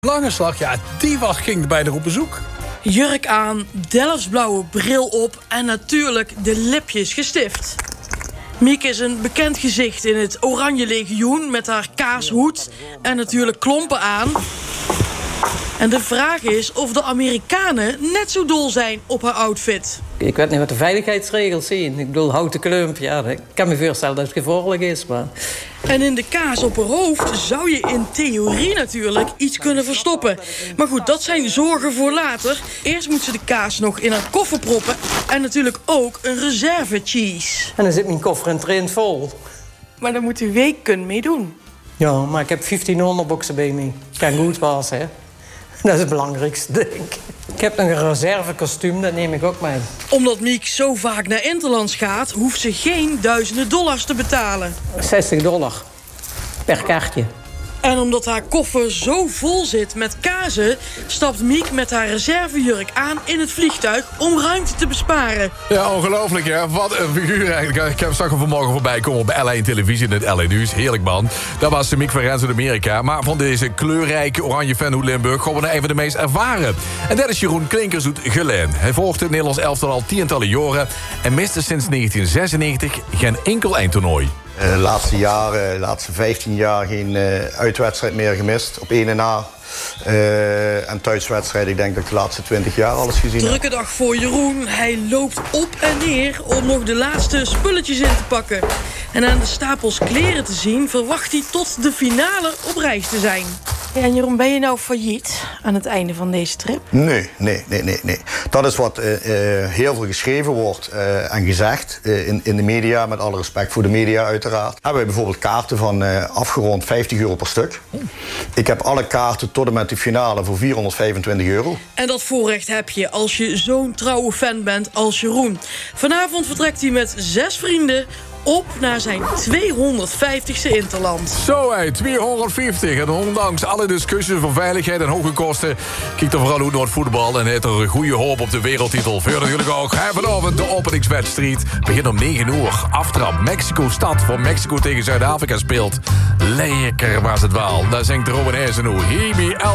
Lange slag, ja, die wacht ging bij de op bezoek. Jurk aan, Delftsblauwe bril op en natuurlijk de lipjes gestift. Miek is een bekend gezicht in het Oranje Legioen met haar kaashoed en natuurlijk klompen aan. En de vraag is of de Amerikanen net zo dol zijn op haar outfit. Ik weet niet wat de veiligheidsregels zijn. Ik bedoel, houten klump, ja, ik kan me voorstellen dat het gevaarlijk is, maar... En in de kaas op haar hoofd zou je in theorie natuurlijk iets kunnen verstoppen. Maar goed, dat zijn zorgen voor later. Eerst moet ze de kaas nog in haar koffer proppen en natuurlijk ook een reserve cheese. En dan zit mijn koffer en traint vol. Maar daar moet u weken mee doen. Ja, maar ik heb 1500 boxen bij me. Kan goed was, hè. Dat is het belangrijkste, denk ik. Ik heb een reservekostuum, dat neem ik ook mee. Omdat Miek zo vaak naar Interlands gaat, hoeft ze geen duizenden dollars te betalen. $60 per kaartje. En omdat haar koffer zo vol zit met kazen, stapt Miek met haar reservejurk aan in het vliegtuig om ruimte te besparen. Ja, ongelooflijk, hè? Wat een figuur eigenlijk. Ik heb straks vanmorgen voorbij komen op L1 televisie in het L1 Nieuws. Heerlijk, man. Dat was Miek van Rens uit Amerika. Maar van deze kleurrijke oranje fan uit Limburg gaan we naar een van de meest ervaren. En dat is Jeroen Klinkershoed Geleen. Hij volgde het Nederlands elftal al tientallen jaren en miste sinds 1996 geen enkel eindtoernooi. De laatste jaren, de laatste 15 jaar geen uitwedstrijd meer gemist. Op 1 na. En thuiswedstrijd, ik denk dat ik de laatste 20 jaar alles gezien heb. Drukke dag voor Jeroen. Hij loopt op en neer om nog de laatste spulletjes in te pakken. En aan de stapels kleren te zien verwacht hij tot de finale op reis te zijn. Ja, en Jeroen, ben je nou failliet aan het einde van deze trip? Nee. Dat is wat heel veel geschreven wordt en gezegd in de media. Met alle respect voor de media uiteraard. Hebben we bijvoorbeeld kaarten van afgerond €50 per stuk. Ik heb alle kaarten tot en met de finale voor €425. En dat voorrecht heb je als je zo'n trouwe fan bent als Jeroen. Vanavond vertrekt hij met 6 vrienden op naar zijn 250ste Interland. Zo, hé, 250. En ondanks alle discussies van veiligheid en hoge kosten kijkt er vooral hoe naar het voetbal en heeft er een goede hoop op de wereldtitel. Voor natuurlijk ook vanavond de openingswedstrijd. Begint om 9 uur. Aftrap Mexico-stad voor Mexico tegen Zuid-Afrika speelt. Lekker was het wel. Daar zingt Robin Hazen nu.